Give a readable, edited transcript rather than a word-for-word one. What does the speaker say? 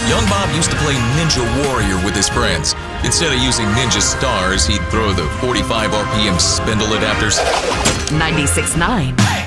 Young Bob used to play Ninja Warrior with his friends. Instead of using ninja stars, he'd throw the 45 RPM spindle adapters. 96.9.